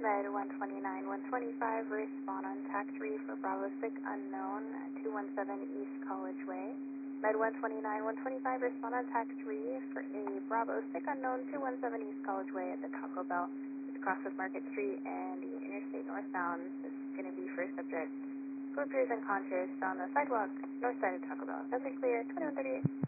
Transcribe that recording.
Med 129, 125, respond on TAC 3 for Bravo 6 unknown, 217 East College Way. Med 129, 125, respond on TAC 3 for a Bravo 6 unknown, 217 East College Way at the Taco Bell. It's across with Market Street and the interstate northbound. This is going to be for subject who appears unconscious on the sidewalk north side of Taco Bell. Doesn't clear, 2138.